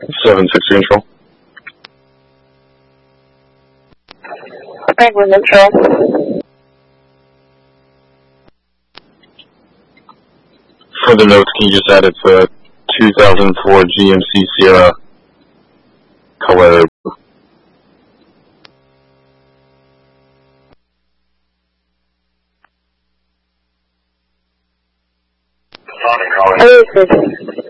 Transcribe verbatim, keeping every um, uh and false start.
seven sixty control. Penguin control. For the notes, can you just add it's a two thousand four G M C Sierra color? Hey,